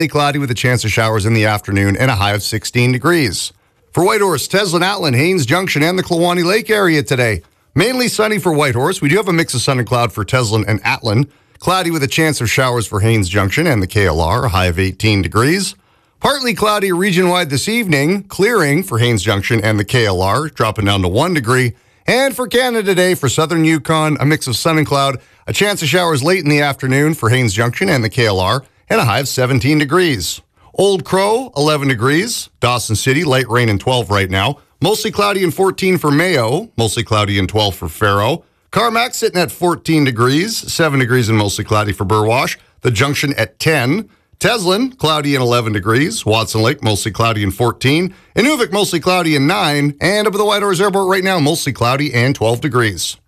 Cloudy with a chance of showers in the afternoon and a high of 16 degrees. For Whitehorse, Teslin, Atlin, Haines Junction, and the Kluwani Lake area today. Mainly sunny for Whitehorse. We do have a mix of sun and cloud for Teslin and Atlin. Cloudy with a chance of showers for Haines Junction and the KLR, a high of 18 degrees. Partly cloudy region-wide this evening, clearing for Haines Junction and the KLR, dropping down to 1 degree. And for Canada Day, for southern Yukon, a mix of sun and cloud, a chance of showers late in the afternoon for Haines Junction and the KLR, and a high of 17 degrees. Old Crow, 11 degrees. Dawson City, light rain and 12 right now. Mostly cloudy and 14 for Mayo. Mostly cloudy and 12 for Faro. Carmack sitting at 14 degrees. 7 degrees and mostly cloudy for Burwash. The Junction at 10. Teslin, cloudy and 11 degrees. Watson Lake, mostly cloudy and 14. Inuvik, mostly cloudy and 9. And up at the Whitehorse Airport right now, mostly cloudy and 12 degrees.